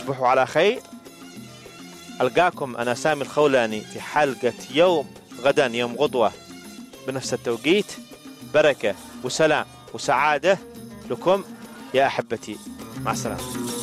تصبحوا على خير. ألقاكم أنا سامي الخولاني في حلقة يوم غدا يوم غدوة بنفس التوقيت. بركة وسلام وسعادة لكم يا أحبتي، مع السلامة.